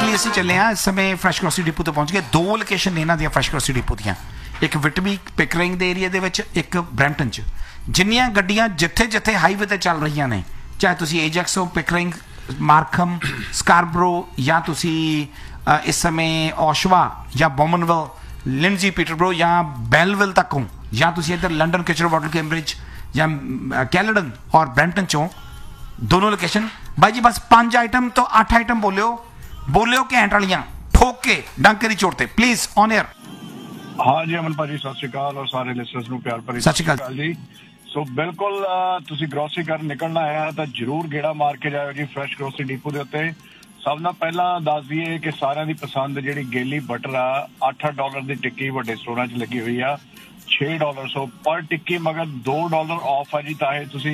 ਜੀ ਅਸੀਂ ਚੱਲੇ ਹਾਂ ਇਸ ਸਮੇਂ ਫਰੈਸ਼ ਗਰੋਸਰੀ ਡਿਪੂ ਤੋਂ ਪਹੁੰਚ ਗਏ। ਦੋ ਲੋਕੇਸ਼ਨ ਨੇ ਇਹਨਾਂ ਦੀਆਂ ਫਰੈਸ਼ ਗਰੋਸਰੀ ਡਿਪੂ ਦੀਆਂ, ਇੱਕ ਵਿਟਬੀ ਪਿਕਰਿੰਗ ਦੇ ਏਰੀਆ ਦੇ ਵਿੱਚ, ਇੱਕ ਬਰੈਂਪਟਨ 'ਚ। ਜਿੰਨੀਆਂ ਗੱਡੀਆਂ ਜਿੱਥੇ ਜਿੱਥੇ ਹਾਈਵੇ ਤੇ ਚੱਲ ਰਹੀਆਂ ਨੇ, ਚਾਹੇ ਤੁਸੀਂ ਏਜੈਕਸ ਹੋ, ਪਿਕਰਿੰਗ, ਮਾਰਕਮ, ਸਕਾਰਬਰੋ, ਜਾਂ ਤੁਸੀਂ ਇਸ ਸਮੇਂ ਔਸ਼ਵਾ ਜਾਂ ਬੋਮਨਵਿਲ, ਲਿੰਡਜ਼ੀ, ਪੀਟਰਬਰੋ ਜਾਂ ਬੈਲਵਿਲ ਤੱਕ ਹੋ, ਜਾਂ ਤੁਸੀਂ ਇੱਧਰ ਲੰਡਨ, ਕਿਚਰ ਵਾਟਰ, ਕੈਂਬਰਿਜ ਜਾਂ ਕੈਲਡਨ ਔਰ ਬਰੈਂਪਟਨ 'ਚੋਂ दोनों लोकेशन। भाई जी बस 5 आइटम तो 8 आइटम बोलियो घैंट वालियां, ठोक के डंके दी चोट ते प्लीज ऑन एयर। हाँ जी अमन भाजी सत श्री अकाल और सारे लिसनर्स नूं प्यार भरी सत श्री अकाल जी। सो बिल्कुल तुसीं ग्रोसरी करन निकलना है तो जरूर गेड़ा मार के जाओ जी फ्रैश ग्रोसरी डिपो दे उत्ते। सब नाल पहला दस दईए कि सारिਆਂ ਦੀ पसंद जिहड़ी गेली बटर आ $8 ਦੀ टिक्की ਵੱਡੇ स्टोरां 'ਚ ਲੱਗੀ होई आ $6। सो पर टिक्की मगर $2 ऑफ है जी। तां तुसीं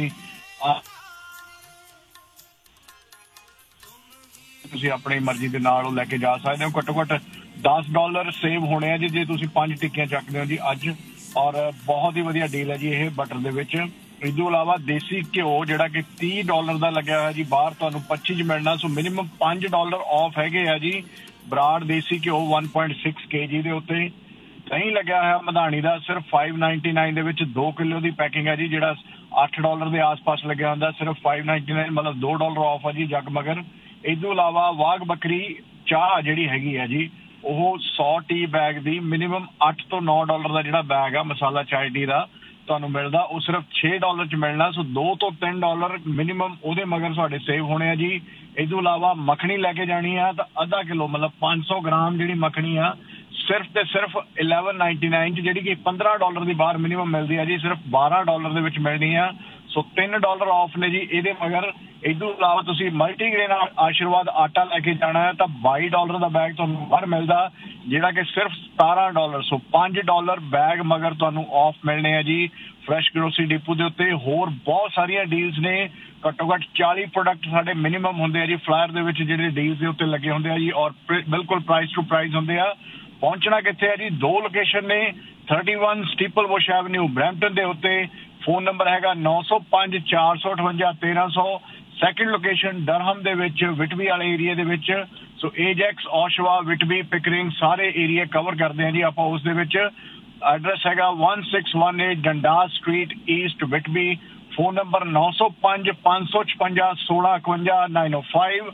ਤੁਸੀਂ ਆਪਣੀ ਮਰਜ਼ੀ ਦੇ ਨਾਲ ਉਹ ਲੈ ਕੇ ਜਾ ਸਕਦੇ ਹੋ। ਘੱਟੋ ਘੱਟ $10 ਸੇਵ ਹੋਣੇ ਆ ਜੀ ਜੇ ਤੁਸੀਂ 5 ਟਿੱਕੀਆਂ ਚੱਕਦੇ ਹੋ ਜੀ ਅੱਜ। ਔਰ ਬਹੁਤ ਹੀ ਵਧੀਆ ਡੀਲ ਹੈ ਜੀ ਇਹ ਬਟਰ ਦੇ ਵਿੱਚ। ਇਸ ਤੋਂ ਇਲਾਵਾ ਦੇਸੀ ਘਿਓ ਜਿਹੜਾ ਕਿ $30 ਦਾ ਲੱਗਿਆ ਹੋਇਆ ਜੀ, ਬਾਹਰ ਤੁਹਾਨੂੰ 25 ਚ ਮਿਲਣਾ। ਸੋ ਮਿਨੀਮਮ $5 ਆਫ ਹੈਗੇ ਆ ਜੀ। ਬਰਾੜ ਦੇਸੀ ਘਿਓ 1.6 kg ਦੇ ਉੱਤੇ। ਦਹੀਂ ਲੱਗਿਆ ਹੋਇਆ ਮਧਾਣੀ ਦਾ ਸਿਰਫ $5.99 ਦੇ ਵਿੱਚ 2 ਕਿਲੋ ਦੀ ਪੈਕਿੰਗ ਹੈ ਜੀ, ਜਿਹੜਾ $8 ਦੇ ਆਸ-ਪਾਸ ਲੱਗਿਆ ਹੁੰਦਾ, ਸਿਰਫ $5.99 ਮਤਲਬ $2 ਆਫ ਹੈ ਜੀ ਜਗ ਮਗਰ। ਇਸ ਤੋਂ ਇਲਾਵਾ ਵਾਘ ਬੱਕਰੀ ਚਾਹ ਜਿਹੜੀ ਹੈਗੀ ਹੈ ਜੀ, ਉਹ 100 ਟੀ ਬੈਗ ਦੀ ਮਿਨੀਮਮ $8 ਤੋਂ $9 ਦਾ ਜਿਹੜਾ ਬੈਗ ਆ ਮਸਾਲਾ ਚਾय ਟੀ ਦਾ ਤੁਹਾਨੂੰ ਮਿਲਦਾ, ਉਹ ਸਿਰਫ $6 ਚ ਮਿਲਣਾ। ਸੋ $2 ਤੋਂ $3 ਮਿਨੀਮਮ ਉਹਦੇ ਮਗਰ ਤੁਹਾਡੇ ਸੇਵ ਹੋਣੇ ਆ ਜੀ। ਇਸ ਤੋਂ ਇਲਾਵਾ ਮੱਖਣੀ ਲੈ ਕੇ ਜਾਣੀ ਆ ਤਾਂ ਅੱਧਾ ਕਿਲੋ ਮਤਲਬ 500 ਗ੍ਰਾਮ ਜਿਹੜੀ ਮੱਖਣੀ ਆ ਸਿਰਫ ਤੇ ਸਿਰਫ $11.99 ਚ, ਜਿਹੜੀ ਕਿ $15 ਦੀ ਬਾਹਰ ਮਿਨੀਮਮ ਮਿਲਦੀ ਆ ਜੀ, ਸਿਰਫ $12 ਦੇ ਵਿੱਚ ਮਿਲਣੀ ਆ। ਸੋ $3 ਆਫ ਨੇ ਜੀ ਇਹਦੇ ਮਗਰ। ਇਸ ਤੋਂ ਇਲਾਵਾ ਤੁਸੀਂ ਮਲਟੀਗ੍ਰੇਨ ਆਸ਼ੀਰਵਾਦ ਆਟਾ ਲੈ ਕੇ ਜਾਣਾ ਹੈ ਤਾਂ $22 ਦਾ ਬੈਗ ਤੁਹਾਨੂੰ ਬਾਹਰ ਮਿਲਦਾ, ਜਿਹੜਾ ਕਿ ਸਿਰਫ $17। ਸੋ $5 ਬੈਗ ਮਗਰ ਤੁਹਾਨੂੰ ਆਫ ਮਿਲਣੇ ਆ ਜੀ ਫਰੈਸ਼ ਗਰੋਸਰੀ ਡਿਪੂ ਦੇ ਉੱਤੇ। ਹੋਰ ਬਹੁਤ ਸਾਰੀਆਂ ਡੀਲਸ ਨੇ, ਘੱਟੋ ਘੱਟ 40 ਪ੍ਰੋਡਕਟ ਸਾਡੇ ਮਿਨੀਮਮ ਹੁੰਦੇ ਆ ਜੀ ਫਲਾਇਰ ਦੇ ਵਿੱਚ, ਜਿਹੜੇ ਡੀਲਸ ਦੇ ਉੱਤੇ ਲੱਗੇ ਹੁੰਦੇ ਆ ਜੀ, ਔਰ ਬਿਲਕੁਲ ਪ੍ਰਾਈਸ ਟੂ ਪ੍ਰਾਈਸ ਹੁੰਦੇ ਆ। ਪਹੁੰਚਣਾ ਕਿੱਥੇ ਹੈ ਜੀ? ਦੋ ਲੋਕੇਸ਼ਨ ਨੇ, 31 ਸਟੀਪਲ ਬੁਸ਼ ਐਵਨਿਊ ਬਰੈਂਪਟਨ ਦੇ ਉੱਤੇ। ਫੋਨ ਨੰਬਰ ਹੈਗਾ 905 458 1300। ਸੈਕਿੰਡ ਲੋਕੇਸ਼ਨ ਡਰਹਮ ਦੇ ਵਿੱਚ ਵਿਟਬੀ ਵਾਲੇ ਏਰੀਆ ਦੇ ਵਿੱਚ। ਸੋ ਏਜੈਕਸ, ਔਸ਼ਵਾ, ਵਿਟਬੀ, ਪਿਕਰਿੰਗ ਸਾਰੇ ਏਰੀਆ ਕਵਰ ਕਰਦੇ ਹਾਂ ਜੀ ਆਪਾਂ ਉਸ ਦੇ ਵਿੱਚ। ਐਡਰੈਸ ਹੈਗਾ 1618 ਡੰਡਾਸ ਸਟਰੀਟ ਈਸਟ ਵਿਟਬੀ। Phone number 905 556 1651 905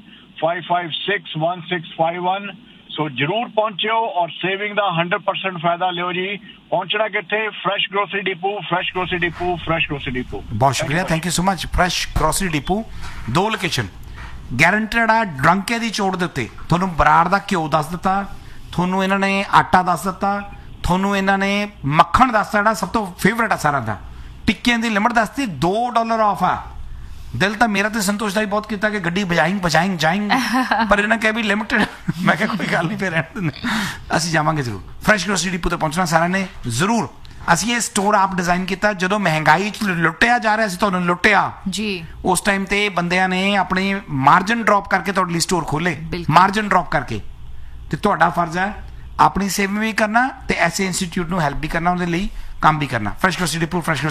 556 1651। ਸੋ ਜਰੂਰ ਪਹੁੰਚਿਓ ਔਰ ਸੇਵਿੰਗ ਦਾ 100% ਫਾਇਦਾ ਲਿਓ ਜੀ। ਪਹੁੰਚਣਾ ਕਿੱਥੇ? Fresh grocery depot, fresh grocery depot, fresh grocery depot. ਬਹੁਤ ਸ਼ੁਕਰੀਆ, thank you so much. Fresh grocery depot ਦੋ ਲੋਕੇਸ਼ਨ, ਗਾਰੰਟਡ ਆ। ਡਰੰਕੇ ਦੀ ਚੋਟ ਦੇ ਉੱਤੇ ਤੁਹਾਨੂੰ ਬਰਾੜ ਦਾ ਘਿਓ ਦੱਸ ਦਿੱਤਾ, ਤੁਹਾਨੂੰ ਇਹਨਾਂ ਨੇ ਆਟਾ ਦੱਸ ਦਿੱਤਾ, ਤੁਹਾਨੂੰ ਇਹਨਾਂ ਨੇ ਮੱਖਣ ਦੱਸਤਾ ਜਿਹੜਾ ਸਭ ਤੋਂ ਫੇਵਰੇਟ ਆ ਸਾਰਿਆਂ ਦਾ, ਟਿੱਕਿਆਂ ਦੀ ਲਿਮਟ ਦੱਸਤੀ, $2 ਆਫ ਆ। ਦਿਲ ਤਾਂ ਮੇਰਾ ਤੇ ਸੰਤੋਸ਼ ਦਾ ਹੀ ਬਹੁਤ ਕੀਤਾ ਕਿ ਗੱਡੀ ਬਜਾਇੰਗ ਜਾਇੰਗ, ਪਰ ਇਹਨਾਂ ਕਿਹਾ ਵੀ ਲਿਮਟਡ। ਮੈਂ ਕਿਹਾ ਕੋਈ ਗੱਲ ਨਹੀਂ, ਫਿਰ ਰਹਿਣ ਦਿੰਦੇ, ਅਸੀਂ ਜਾਵਾਂਗੇ ਜ਼ਰੂਰ। ਫਰੈਸ਼ ਗਰੋਸਰੀ ਡਿਪੂ ਤੇ ਪਹੁੰਚਣਾ ਸਾਰਿਆਂ ਨੇ ਜ਼ਰੂਰ। ਅਸੀਂ ਇਹ ਸਟੋਰ ਆਪ ਡਿਜ਼ਾਈਨ ਕੀਤਾ ਜਦੋਂ ਮਹਿੰਗਾਈ 'ਚ ਲੁੱਟਿਆ ਜਾ ਰਿਹਾ ਸੀ, ਤੁਹਾਨੂੰ ਲੁੱਟਿਆ ਜੀ। ਉਸ ਟਾਈਮ ਤੇ ਬੰਦਿਆਂ ਨੇ ਆਪਣੀ ਮਾਰਜਨ ਡ੍ਰੌਪ ਕਰਕੇ ਤੁਹਾਡੇ ਲਈ ਸਟੋਰ ਖੋਲੇ, ਮਾਰਜਨ ਡ੍ਰੌਪ ਕਰਕੇ। ਤੇ ਤੁਹਾਡਾ ਫਰਜ਼ ਹੈ ਆਪਣੀ ਸੇਵਿੰਗ ਵੀ ਕਰਨਾ ਤੇ ਐਸੇ ਇੰਸਟੀਚਿਊਟ ਨੂੰ ਹੈਲਪ ਵੀ ਕਰਨਾ, ਉਹਦੇ ਲਈ ਕੰਮ ਵੀ ਕਰਨਾ। Fresh grocery depot, fresh